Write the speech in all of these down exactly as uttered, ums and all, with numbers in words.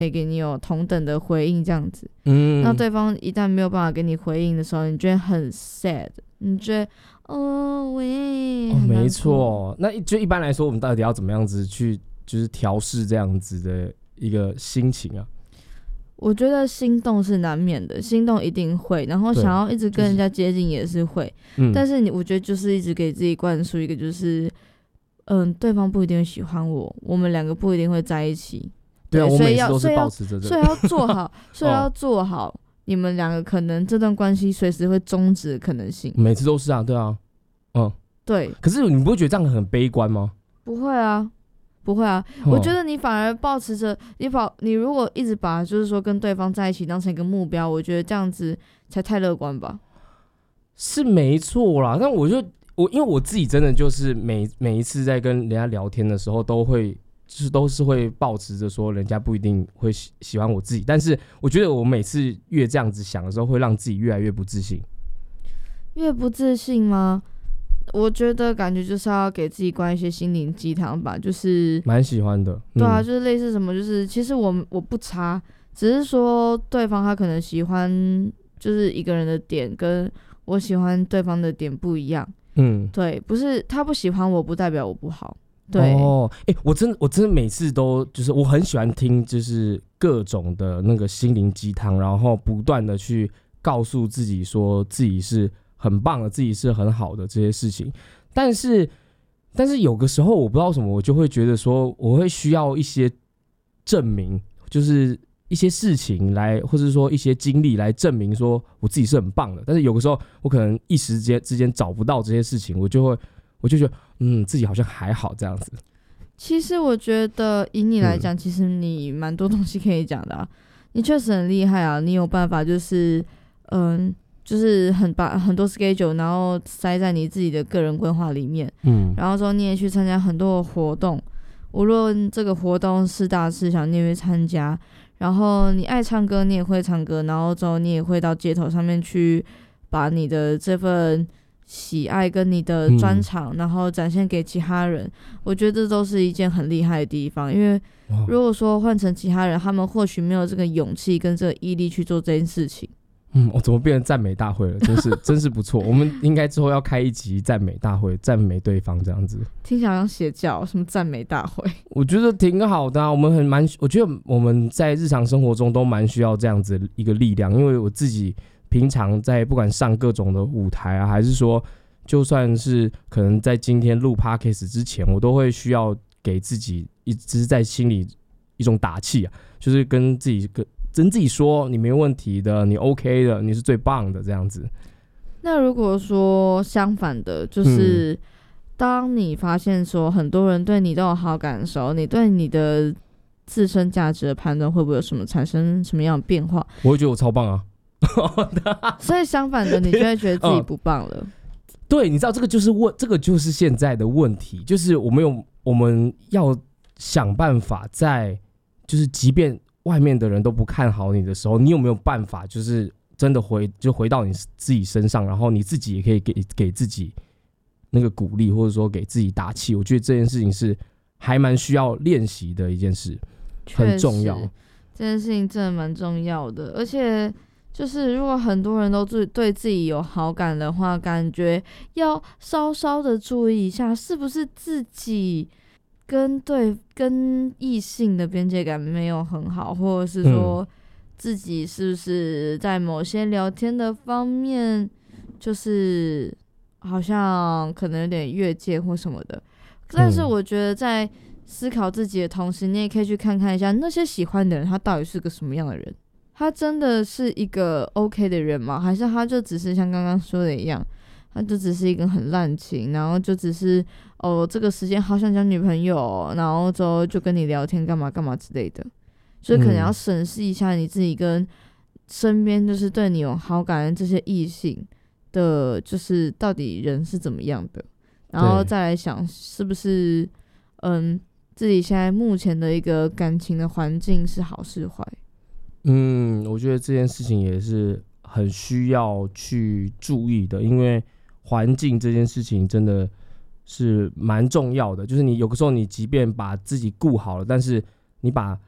可以给你有同等的回应这样子。 嗯， 那对方一旦没有办法给你回应的时候，你觉得很 sad， 你觉得哦喂， 哦，没错。那就一般来说，我们到底要怎么样子去就是调试这样子的一个心情啊？ 我觉得心动是难免的，心动一定会，然后想要一直跟人家接近也是会，就是、但是你我觉得就是一直给自己灌输一个就是，嗯，对方不一定会喜欢我，我们两个不一定会在一起。 对啊， 所以要我每次都是抱持着这个， 所以要做好，所以要做好，你们两个可能这段关系随时会终止的可能性。 每次都是啊，对啊，嗯， 对。 可是你不会觉得这样很悲观吗？ 不会啊，不会啊，我觉得你反而抱持着你保，你如果一直把就是说跟对方在一起当成一个目标，我觉得这样子才太乐观吧。 是没错啦，但我就我因为我自己真的就是每每一次在跟人家聊天的时候，都会就是都是会抱持着说人家不一定会喜喜欢我自己，但是我觉得我每次越这样子想的时候，会让自己越来越不自信。 越不自信吗？我觉得感觉就是要给自己灌一些心灵鸡汤吧，就是蛮喜欢的。 对啊，嗯、就是类似什么，就是其实我我不差，只是说对方他可能喜欢就是一个人的点，跟我喜欢对方的点不一样。嗯，对，不是他不喜欢我，不代表我不好。对哦，哎、欸，我真的我真的每次都就是我很喜欢听，就是各种的那个心灵鸡汤，然后不断的去告诉自己说自己是很棒的，自己是很好的这些事情。但是，但是有个时候我不知道为什么，我就会觉得说，我会需要一些证明，就是一些事情来，或者说一些经历来证明说我自己是很棒的。但是有个时候，我可能一时间之间找不到这些事情，我就会。我就觉得，嗯，自己好像还好这样子。 其实我觉得，以你来讲、嗯，其实你蛮多东西可以讲的啊。你确实很厉害啊，你有办法，就是嗯，就是很把很多 schedule， 然后塞在你自己的个人规划里面。嗯，然后之后你也去参加很多的活动，无论这个活动是大是小，你也会参加。然后你爱唱歌，你也会唱歌，然后之后你也会到街头上面去把你的这份喜爱跟你的专长、嗯、然后展现给其他人，我觉得这都是一件很厉害的地方。因为如果说换成其他人，他们或许没有这个勇气跟这个毅力去做这件事情。 嗯，我、哦、怎么变成赞美大会了？真是真是不错。我们应该之后要开一集赞美大会，赞美对方这样子。 听起来像邪教，什么赞美大会？ 我觉得挺好的啊。我们很蛮，我觉得我们在日常生活中都蛮需要这样子的一个力量，因为我自己。平常在不管上各种的舞台啊，还是说就算是可能在今天录 Podcast 之前，我都会需要给自己一直在心里一种打气啊，就是跟自己跟跟自己说你没问题的，你 OK 的，你是最棒的这样子。 那如果说相反的，就是当你发现说很多人对你都有好感的时候，你对你的自身价值的判断会不会有什么产生什么样的变化？ 我会觉得我超棒啊。 所以相反的，你就会觉得自己不棒了。 嗯、对，你知道这个就是问，这个就是现在的问题，就是我们有我们要想办法在，就是即便外面的人都不看好你的时候，你有没有办法，就是真的回就回到你自己身上，然后你自己也可以给给自己那个鼓励，或者说给自己打气。我觉得这件事情是还蛮需要练习的一件事，很重要。 这件事情真的蛮重要的，而且。就是如果很多人都对自己有好感的话，感觉要稍稍的注意一下，是不是自己跟对跟异性的边界感没有很好，或者是说自己是不是在某些聊天的方面，就是好像可能有点越界或什么的。但是我觉得在思考自己的同时，你也可以去看看一下那些喜欢的人，他到底是个什么样的人。他真的是一个 OK 的人吗？还是他就只是像刚刚说的一样，他就只是一个很滥情，然后就只是哦这个时间好想交女朋友，然后之后就跟你聊天干嘛干嘛之类的，所以可能要审视一下你自己跟身边就是对你有好感的这些异性的，就是到底人是怎么样的，然后再来想是不是嗯自己现在目前的一个感情的环境是好是坏。 嗯，我觉得这件事情也是很需要去注意的，因为环境这件事情真的是蛮重要的。就是你有个时候，你即便把自己顾好了，但是你把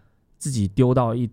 自己丢到一